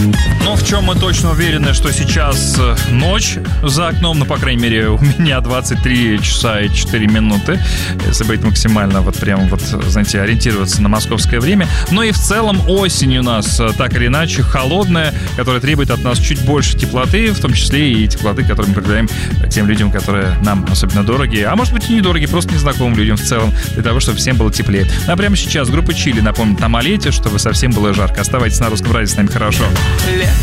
Но в чем мы точно уверены, что сейчас ночь за окном, ну, по крайней мере, у меня 23 часа и 4 минуты, если быть максимально вот прям вот, знаете, ориентироваться на московское время. Но и в целом осень у нас так или иначе холодная, которая требует от нас чуть больше теплоты, в том числе и теплоты, которую мы передаем тем людям, которые нам особенно дороги, а может быть и недороги, просто незнакомым людям в целом, для того, чтобы всем было теплее. А прямо сейчас группа Чили напомнит нам о лете, чтобы совсем было жарко. Оставайтесь на Русском радио, с нами хорошо.